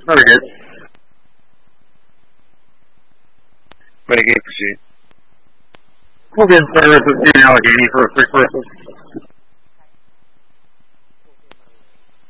Very good. Ready, game, proceed. We'll get started with Stephen Allegheny for a quick rehearsal.